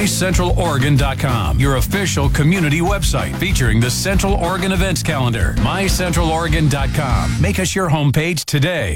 MyCentralOregon.com, your official community website featuring the Central Oregon events calendar. MyCentralOregon.com. Make us your homepage today.